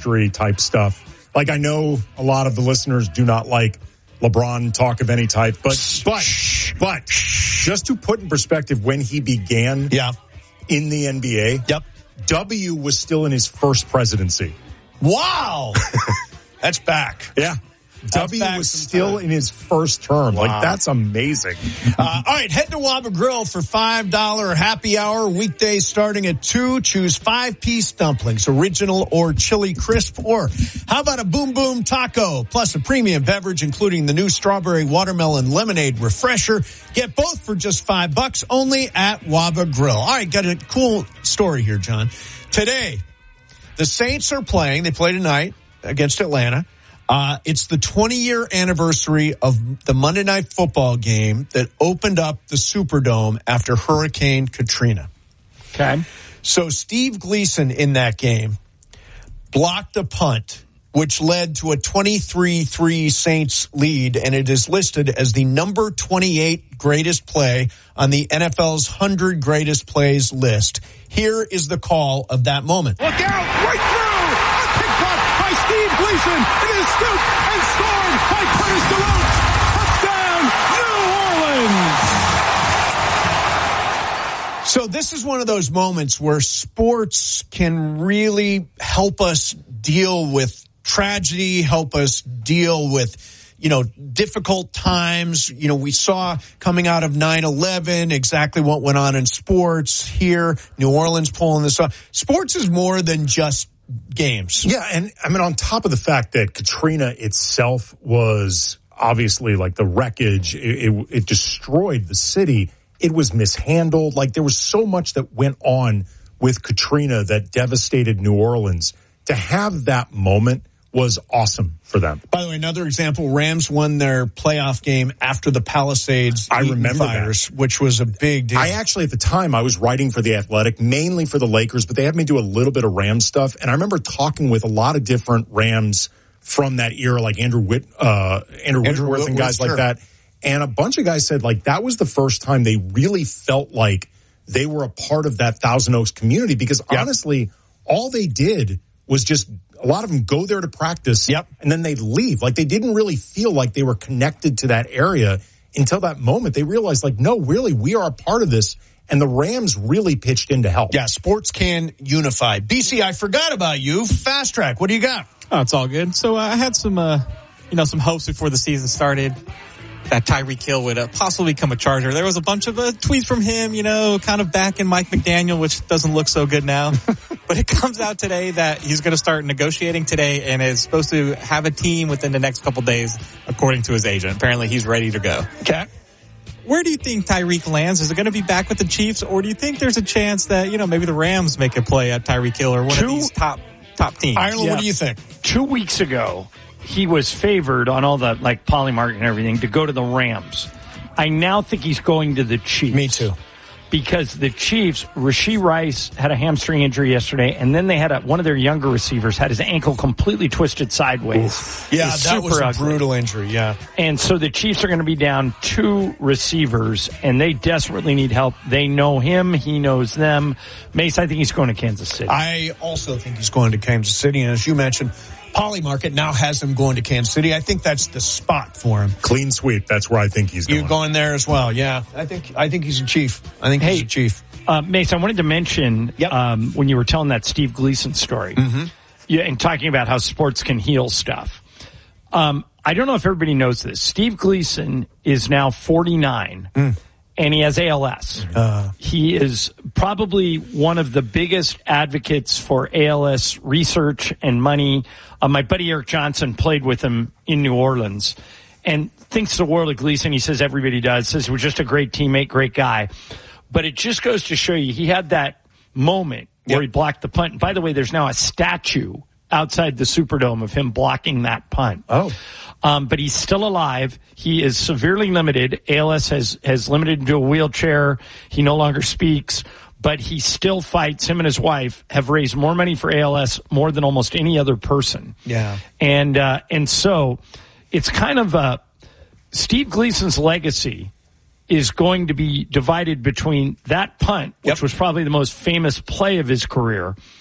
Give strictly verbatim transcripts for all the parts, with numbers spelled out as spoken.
history type stuff. Like, I know a lot of the listeners do not like LeBron talk of any type, but but but just to put in perspective when he began yeah. in the N B A, yep. W was still in his first presidency. Wow. That's back. Yeah. W was still in his first term. Wow. Like, that's amazing. Uh, all right, head to Waba Grill for five dollars happy hour. Weekdays starting at two. Choose five-piece dumplings, original or chili crisp. Or how about a Boom Boom Taco, plus a premium beverage, including the new strawberry watermelon lemonade refresher. Get both for just five bucks only at Waba Grill. All right, got a cool story here, John. Today, the Saints are playing. They play tonight against Atlanta. Uh, it's the twenty-year anniversary of the Monday Night Football game that opened up the Superdome after Hurricane Katrina. Okay. So Steve Gleason in that game blocked a punt, which led to a twenty-three three Saints lead, and it is listed as the number twenty-eight greatest play on the N F L's one hundred greatest plays list. Here is the call of that moment. Look out, right through! A kick punt by Steve Gleason. It is scooped and scored by Curtis DeLoach. Touchdown, New Orleans! So this is one of those moments where sports can really help us deal with tragedy, help us deal with, you know, difficult times. You know, we saw coming out of nine eleven exactly what went on in sports here. New Orleans pulling this off. Sports is more than just games. Yeah, and I mean, on top of the fact that Katrina itself was obviously like the wreckage, it, it, it destroyed the city. It was mishandled. Like, there was so much that went on with Katrina that devastated New Orleans. To have that moment was awesome for them. By the way, another example, Rams won their playoff game after the Palisades I remember fires, that. which was a big deal. I actually, at the time, I was writing for The Athletic, mainly for the Lakers, but they had me do a little bit of Rams stuff. And I remember talking with a lot of different Rams from that era, like Andrew Whit, uh, Andrew, Andrew Whitworth and guys sure. like that. And a bunch of guys said, like, that was the first time they really felt like they were a part of that Thousand Oaks community, because yep. honestly, all they did was just, a lot of them go there to practice, yep. and then they'd leave. Like, they didn't really feel like they were connected to that area until that moment. They realized, like, no, really, we are a part of this, and the Rams really pitched in to help. Yeah, sports can unify. B C, I forgot about you. Fast Track, what do you got? Oh, it's all good. So uh, I had some, uh, you know, some hopes before the season started that Tyreek Hill would uh, possibly become a Charger. There was a bunch of uh, tweets from him, you know, kind of back in Mike McDaniel, which doesn't look so good now. But it comes out today that he's going to start negotiating today and is supposed to have a team within the next couple days, according to his agent. Apparently, he's ready to go. Okay. Where do you think Tyreek lands? Is it going to be back with the Chiefs, or do you think there's a chance that, you know, maybe the Rams make a play at Tyreek Hill or one Two, of these top top teams? Ireland, yeah. What do you think? Two weeks ago, he was favored on all the, like, Polymarket and everything to go to the Rams. I now think he's going to the Chiefs. Me too. Because the Chiefs, Rashee Rice had a hamstring injury yesterday, and then they had a, one of their younger receivers had his ankle completely twisted sideways. Oof. Yeah, that was a ugly. brutal injury, yeah. And so the Chiefs are going to be down two receivers, and they desperately need help. They know him. He knows them. Mace, I think he's going to Kansas City. I also think he's going to Kansas City, and as you mentioned, Polymarket now has him going to Kansas City. I think that's the spot for him. Clean sweep. That's where I think he's going. You're going there as well, yeah. I think I think he's a Chief. I think hey, he's a Chief. Uh, Mace, I wanted to mention yep. um, when you were telling that Steve Gleason story mm-hmm. yeah, and talking about how sports can heal stuff. Um, I don't know if everybody knows this. Steve Gleason is now forty-nine. Mm. And he has A L S. Uh, he is probably one of the biggest advocates for A L S research and money. Uh, my buddy Eric Johnson played with him in New Orleans and thinks the world of Gleason. He says everybody does. Says he was just a great teammate, great guy. But it just goes to show you he had that moment where yep. he blocked the punt. And by the way, there's now a statue outside the Superdome of him blocking that punt. Oh. Um, but he's still alive. He is severely limited. A L S has, has limited him to a wheelchair. He no longer speaks, but he still fights. Him and his wife have raised more money for A L S more than almost any other person. Yeah. And, uh, and so it's kind of, uh, Steve Gleason's legacy is going to be divided between that punt, which yep. was probably the most famous play of his career,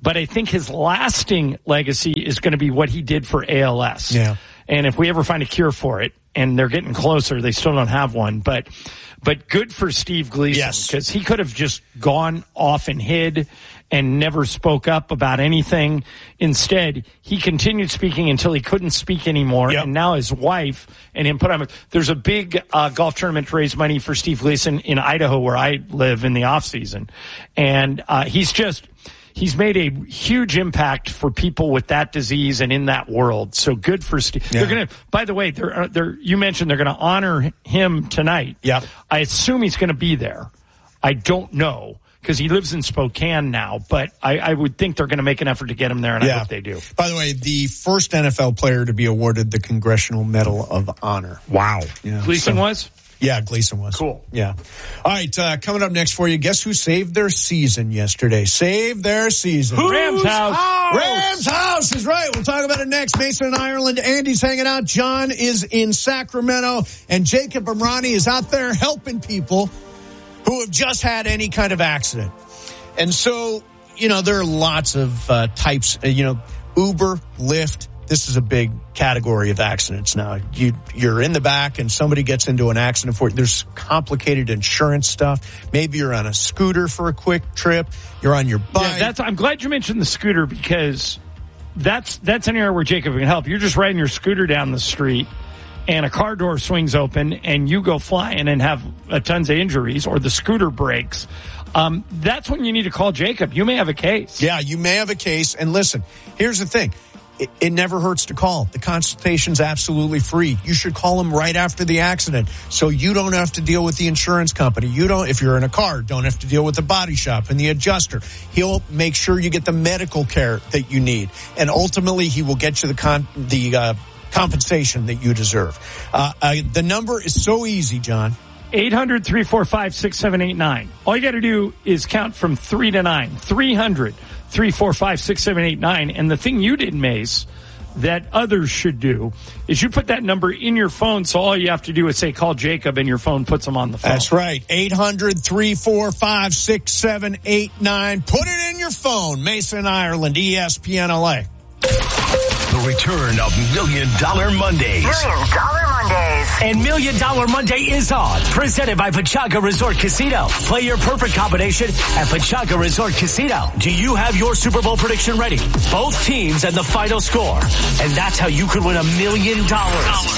but I think his lasting legacy is going to be what he did for A L S. Yeah. And if we ever find a cure for it, and they're getting closer, they still don't have one, but but good for Steve Gleason. Yes. Because he could have just gone off and hid and never spoke up about anything. Instead, he continued speaking until he couldn't speak anymore. Yep. And now his wife and him put on. There's a big uh, golf tournament to raise money for Steve Gleason in Idaho, where I live, in the off season, and uh, he's just. He's made a huge impact for people with that disease and in that world. So good for Steve. Yeah. They're going to, by the way, they're, they're, you mentioned they're going to honor him tonight. Yeah. I assume he's going to be there. I don't know, because he lives in Spokane now, but I, I would think they're going to make an effort to get him there, and Yeah. I hope they do. By the way, the first N F L player to be awarded the Congressional Medal of Honor. Wow. Yeah. Gleason So- was? Yeah, Gleason was. Cool. Yeah. All right, uh, coming up next for you, guess who saved their season yesterday? Saved their season. Rams house. Rams house is right. We'll talk about it next. Mason in Ireland. Andy's hanging out. John is in Sacramento. And Jacob Amrani is out there helping people who have just had any kind of accident. And so, you know, there are lots of uh, types, uh, you know, Uber, Lyft. This is a big category of accidents now. You, you're in the back and somebody gets into an accident for it. There's complicated insurance stuff. Maybe you're on a scooter for a quick trip. You're on your bike. Yeah, that's, I'm glad you mentioned the scooter, because that's that's an area where Jacob can help. You're just riding your scooter down the street, and a car door swings open, and you go flying and have uh, tons of injuries, or the scooter breaks. Um, that's when you need to call Jacob. You may have a case. Yeah, you may have a case. And listen, here's the thing. It, it never hurts to call. The consultation's absolutely free. You should call them right after the accident, so you don't have to deal with the insurance company. You don't, if you're in a car, don't have to deal with the body shop and the adjuster. He'll make sure you get the medical care that you need, and ultimately he will get you the con, the uh, compensation that you deserve. Uh, uh, the number is so easy, John. eight hundred, three four five, six seven eight nine. All you got to do is count from three to nine. three hundred, three four five, six seven eight nine. And the thing you did, Mace, that others should do is you put that number in your phone, so all you have to do is say, call Jacob, and your phone puts them on the phone. That's right. eight hundred, three four five, six seven eight nine. Put it in your phone. Mason, Ireland, E S P N L A. The return of Million Dollar Mondays. Million Dollar Mondays. And Million Dollar Monday is on. Presented by Pechanga Resort Casino. Play your perfect combination at Pechanga Resort Casino. Do you have your Super Bowl prediction ready? Both teams and the final score. And that's how you could win a million dollars.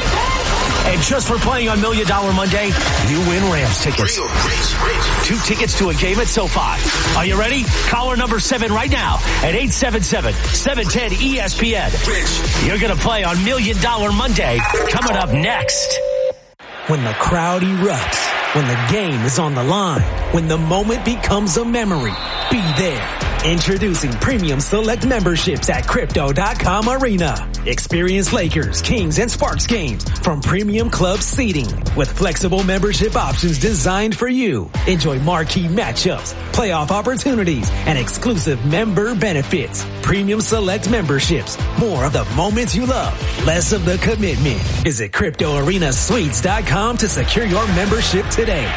And just for playing on Million Dollar Monday, you win Rams tickets. Two tickets to a game at SoFi. Are you ready? Caller number seven right now at eight seven seven, seven one zero, E S P N. You're going to play on Million Dollar Monday coming up next. When the crowd erupts, when the game is on the line, when the moment becomes a memory, be there. Introducing Premium Select memberships at Crypto dot com Arena. Experience Lakers, Kings, and Sparks games from Premium Club seating with flexible membership options designed for you. Enjoy marquee matchups, playoff opportunities, and exclusive member benefits. Premium Select memberships. More of the moments you love, less of the commitment. Visit Crypto Arena Suites dot com to secure your membership today.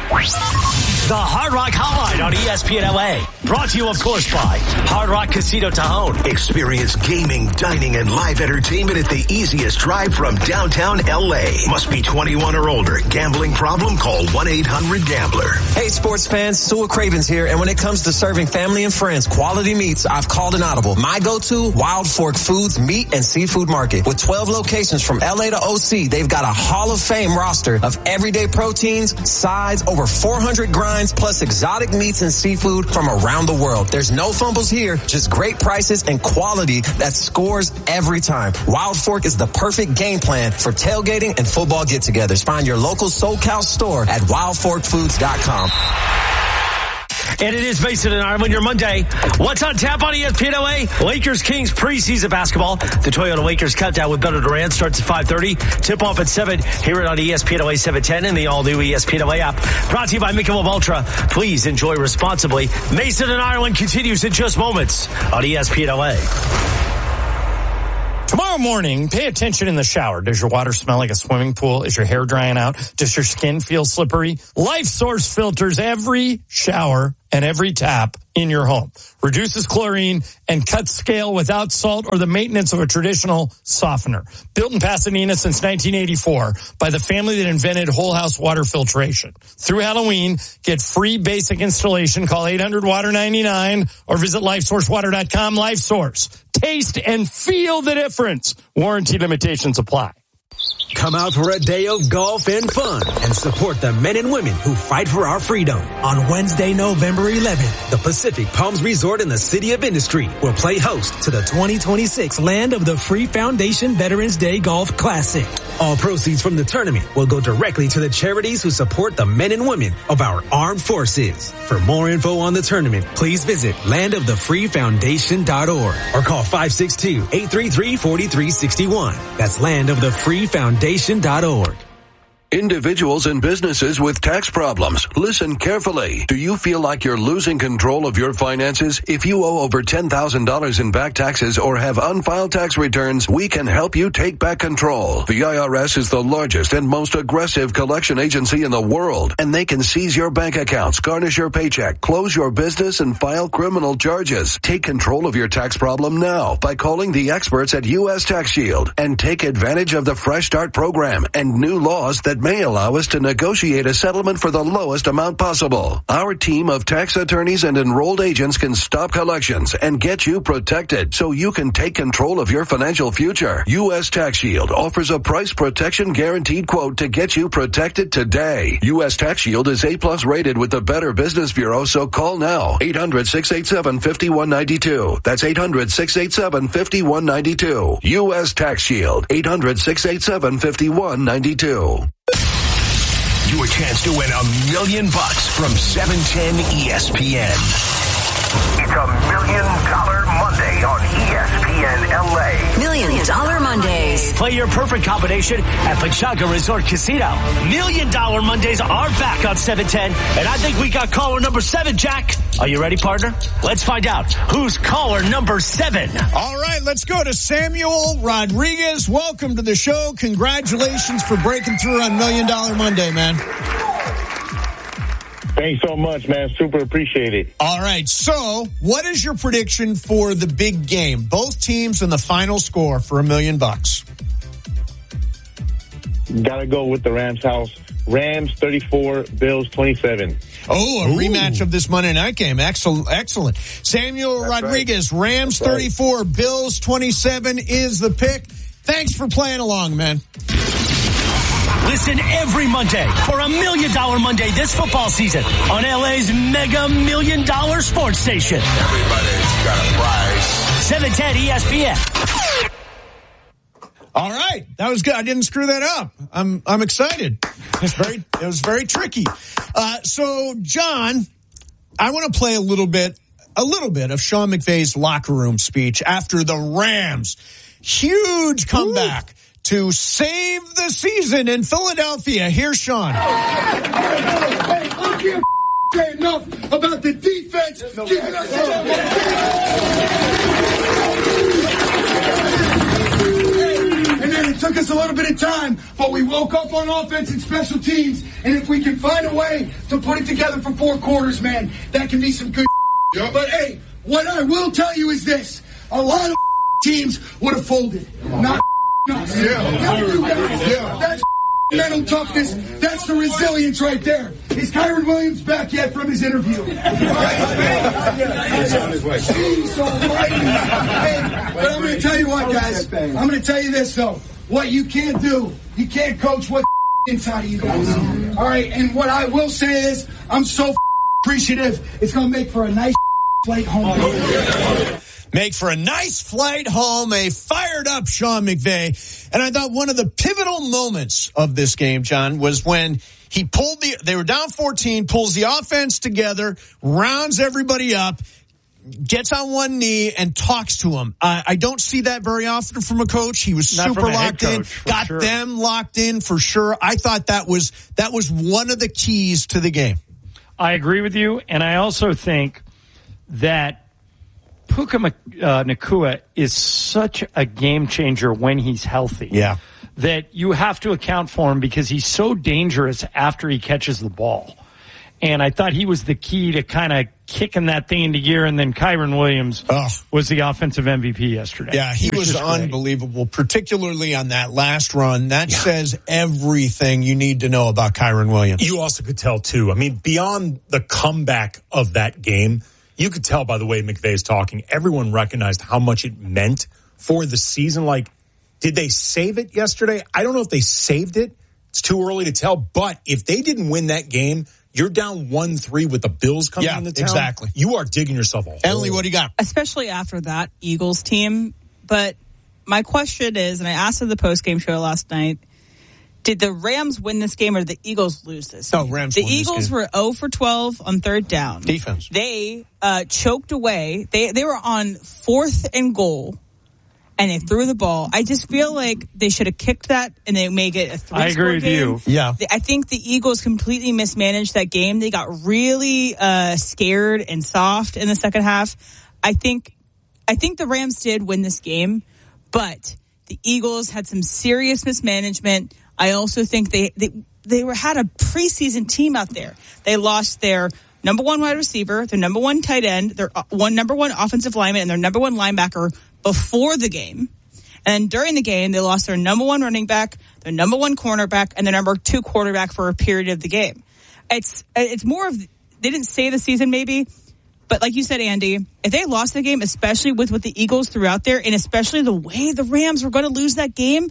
The Hard Rock Hotline on E S P N L A. Brought to you, of course, by Hard Rock Casino Tajon. Experience gaming, dining, and live entertainment at the easiest drive from downtown L A. Must be twenty-one or older. Gambling problem? Call one eight hundred gambler. Hey, sports fans, Stuart Cravens here. And when it comes to serving family and friends quality meats, I've called an audible. My go-to, Wild Fork Foods Meat and Seafood Market. With twelve locations from L A to O C, they've got a Hall of Fame roster of everyday proteins, sides, over four hundred grinds, plus exotic meats and seafood from around the world. There's no fumbles here, just great prices and quality that scores every time. Wild Fork is the perfect game plan for tailgating and football get-togethers. Find your local SoCal store at wild fork foods dot com. And it is Mason and Ireland, your Monday. What's on tap on E S P N L A? Lakers Kings preseason basketball. The Toyota Lakers countdown with Beto Durant starts at five thirty. Tip off at seven. Hear it on E S P N L A seven ten and the all-new E S P N L A app. Brought to you by Michelob Ultra. Please enjoy responsibly. Mason and Ireland continues in just moments on E S P N L A. Tomorrow morning, pay attention in the shower. Does your water smell like a swimming pool? Is your hair drying out? Does your skin feel slippery? Life Source filters every shower and every tap in your home. Reduces chlorine and cuts scale without salt or the maintenance of a traditional softener. Built in Pasadena since nineteen eighty-four by the family that invented whole house water filtration. Through Halloween, get free basic installation. Call eight hundred water ninety-nine or visit life source water dot com. LifeSource. Taste and feel the difference. Warranty limitations apply. Come out for a day of golf and fun and support the men and women who fight for our freedom. On Wednesday, November eleventh, the Pacific Palms Resort in the City of Industry will play host to the twenty twenty-six Land of the Free Foundation Veterans Day Golf Classic. All proceeds from the tournament will go directly to the charities who support the men and women of our armed forces. For more info on the tournament, please visit land of the free foundation dot org or call five six two, eight three three, four three six one. That's land of the free foundation dot org. Individuals and businesses with tax problems, listen carefully. Do you feel like you're losing control of your finances? If you owe over ten thousand dollars in back taxes or have unfiled tax returns, we can help you take back control. The I R S is the largest and most aggressive collection agency in the world, and they can seize your bank accounts, garnish your paycheck, close your business, and file criminal charges. Take control of your tax problem now by calling the experts at U S Tax Shield and take advantage of the Fresh Start program and new laws that may allow us to negotiate a settlement for the lowest amount possible. Our team of tax attorneys and enrolled agents can stop collections and get you protected so you can take control of your financial future. U S Tax Shield offers a price protection guaranteed quote to get you protected today. U S Tax Shield is A plus rated with the Better Business Bureau, so call now. eight hundred, six eight seven, five one nine two. That's eight hundred, six eight seven, five one nine two. U S Tax Shield. eight hundred, six eight seven, five one nine two. Your chance to win a million bucks from seven ten E S P N. It's a Million Dollar Monday on E S P N L A. Million Dollar Mondays. Play your perfect combination at Pachanga Resort Casino. Million Dollar Mondays are back on seven ten, and I think we got caller number seven, Jack. Are you ready, partner? Let's find out who's caller number seven. All right, let's go to Samuel Rodriguez. Welcome to the show. Congratulations for breaking through on Million Dollar Monday, man. Thanks so much, man. Super appreciate it. All right, so what is your prediction for the big game? Both teams and the final score for a million bucks. Gotta go with the Rams house. Rams thirty-four, Bills twenty-seven. Oh, a Ooh. rematch of this Monday night game. Excellent. Excellent. Samuel That's Rodriguez, right. Rams That's thirty-four, right. Bills twenty-seven is the pick. Thanks for playing along, man. Listen every Monday for a Million Dollar Monday this football season on L A's Mega Million Dollar Sports Station. Everybody's got a prize. seven ten E S P N. All right, that was good. I didn't screw that up. I'm I'm excited. It was very it was very tricky. Uh, so, John, I want to play a little bit a little bit of Sean McVay's locker room speech after the Rams' huge comeback. Ooh. To save the season in Philadelphia. Here's Sean. Hey, I can't say enough about the defense giving us And then it took us a little bit of time, but we woke up on offense and special teams, and if we can find a way to put it together for four quarters, man, that can be some good yep. But hey, what I will tell you is this. A lot of teams would have folded. Not us. Yeah. You guys. Yeah. That's mental toughness. That's the resilience right there. Is Kyron Williams back yet from his interview? Jeez, almighty. Hey, but I'm going to tell you what, guys. I'm going to tell you this, though. What you can't do, you can't coach what inside of you guys. All right, and what I will say is, I'm so appreciative. It's going to make for a nice flight home. Make for a nice flight home, a fired up Sean McVay. And I thought one of the pivotal moments of this game, John, was when he pulled the, they were down fourteen, pulls the offense together, rounds everybody up, gets on one knee and talks to him. Uh, I don't see that very often from a coach. He was Not super locked in, got sure. them locked in for sure. I thought that was, that was one of the keys to the game. I agree with you. And I also think that Puka uh, Nacua is such a game changer when he's healthy. Yeah. That you have to account for him because he's so dangerous after he catches the ball. And I thought he was the key to kind of kicking that thing into gear. And then Kyron Williams oh. was the offensive M V P yesterday. Yeah, he, he was, was unbelievable, great. particularly on that last run. That yeah. says everything you need to know about Kyron Williams. You also could tell, too. I mean, beyond the comeback of that game, you could tell by the way McVay's talking, everyone recognized how much it meant for the season. Like, did they save it yesterday? I don't know if they saved it. It's too early to tell. But if they didn't win that game, you're down one three with the Bills coming yeah, into town. Exactly. You are digging yourself a hole. Emily, what do you got? Especially after that Eagles team. But my question is, and I asked at the postgame show last night, did the Rams win this game or did the Eagles lose this game? No, Rams The won Eagles this game. were zero for twelve on third down. Defense. They uh, choked away. They they were on fourth and goal, and they threw the ball. I just feel like they should have kicked that, and they make it a three-score I agree with game. you. Yeah. I think the Eagles completely mismanaged that game. They got really uh, scared and soft in the second half. I think, I think the Rams did win this game, but the Eagles had some serious mismanagement. I also think they, they, they were, had a preseason team out there. They lost their number one wide receiver, their number one tight end, their one number one offensive lineman, and their number one linebacker before the game. And during the game, they lost their number one running back, their number one cornerback, and their number two quarterback for a period of the game. It's, it's more of, they didn't say the season maybe, but like you said, Andy, if they lost the game, especially with what the Eagles threw out there, and especially the way the Rams were going to lose that game,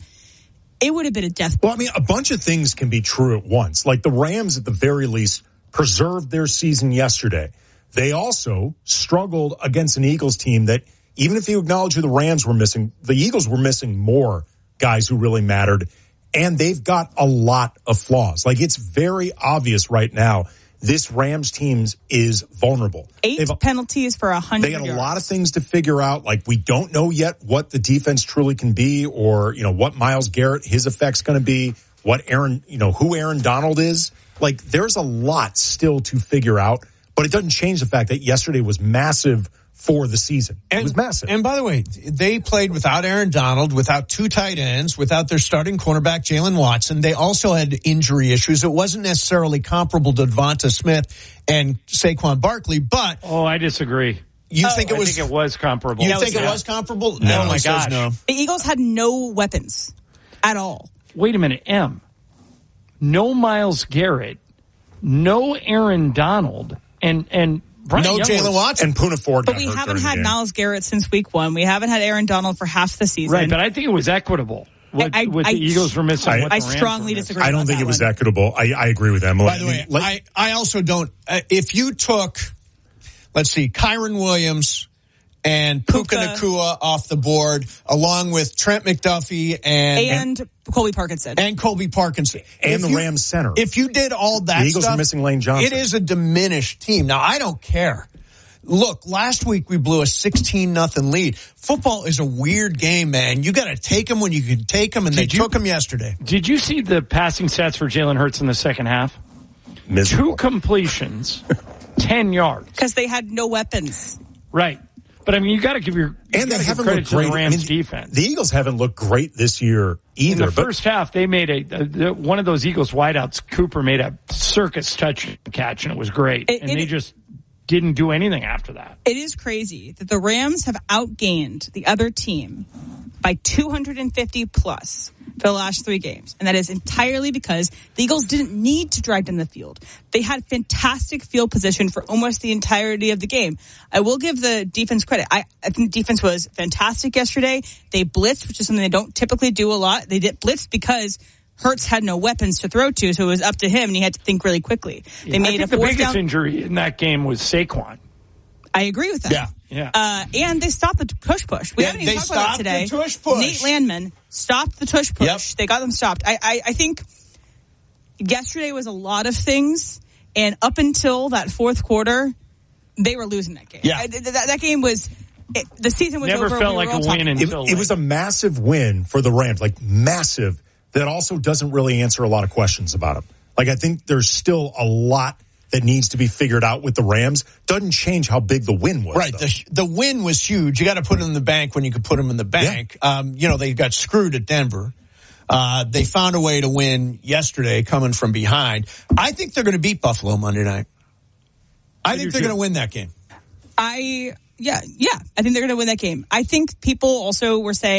it would have been a death. Well, I mean, a bunch of things can be true at once. Like the Rams, at the very least, preserved their season yesterday. They also struggled against an Eagles team that, even if you acknowledge who the Rams were missing, the Eagles were missing more guys who really mattered. And they've got a lot of flaws. Like, it's very obvious right now, this Rams team is vulnerable. Eight They've, penalties for a hundred They got yards. a lot of things to figure out. Like, we don't know yet what the defense truly can be, or, you know, what Myles Garrett, his effect's going to be, what Aaron, you know, who Aaron Donald is. Like, there's a lot still to figure out, but it doesn't change the fact that yesterday was massive for the season. And, it was massive. And by the way, they played without Aaron Donald, without two tight ends, without their starting cornerback, Jalen Watson. They also had injury issues. It wasn't necessarily comparable to Devonta Smith and Saquon Barkley, but... Oh, I disagree. You oh, think it was... I think it was comparable. You no, think yeah. it was comparable? No, no my gosh. No. The Eagles had no weapons at all. Wait a minute, M. No Myles Garrett, no Aaron Donald, and... and Brian no Jalen Watson and Poona Ford. But we haven't had Myles Garrett since week one. We haven't had Aaron Donald for half the season. Right, but I think it was equitable. What, I, what I, the Eagles were missing. I, what the I Rams strongly were disagree. I don't think it was one. equitable. I, I agree with Emily. By the way, Let, I, I also don't. Uh, if you took, let's see, Kyron Williams and Puka, Puka Nacua off the board, along with Trent McDuffie and and Colby Parkinson and Colby Parkinson and if the you, Rams center. If you did all that, the Eagles stuff, are missing Lane Johnson. It is a diminished team. Now I don't care. Look, last week we blew a sixteen nothing lead. Football is a weird game, man. You got to take them when you can take them, and did they you, took them yesterday. Did you see the passing stats for Jalen Hurts in the second half? Miserable. Two completions, ten yards. Because they had no weapons. Right. But, I mean, you got to give your and they haven't credit looked to great. the Rams I mean, defense. The Eagles haven't looked great this year either. In the but first half, they made a, a one of those Eagles wideouts. Cooper made a circus touch catch, and it was great. It, and it, they just didn't do anything after that. It is crazy that the Rams have outgained the other team by two hundred fifty plus for the last three games. And that is entirely because the Eagles didn't need to drive down the field. They had fantastic field position for almost the entirety of the game. I will give the defense credit. I, I think the defense was fantastic yesterday. They blitzed, which is something they don't typically do a lot. They did blitz because Hurts had no weapons to throw to, so it was up to him, and he had to think really quickly. They yeah, made I think a the fourth biggest down. injury in that game was Saquon. I agree with that. Yeah. Yeah. Uh, and they stopped the tush push. We yeah, haven't even they talked about that today. The tush push. Nate Landman stopped the tush push. Yep. They got them stopped. I, I, I think yesterday was a lot of things, and up until that fourth quarter, they were losing that game. Yeah. I, that, that game was... It, the season was Never over. felt we like a win until it, it was a massive win for the Rams, like massive, that also doesn't really answer a lot of questions about them. Like, I think there's still a lot that needs to be figured out with the Rams. Doesn't change how big the win was. Right. The, the win was huge. You got to put them in the bank when you could put them in the bank. Yeah. Um, you know, they got screwed at Denver. Uh, they found a way to win yesterday coming from behind. I think they're going to beat Buffalo Monday night. I think they're going to win that game. I, yeah, yeah. I think they're going to win that game. I think people also were saying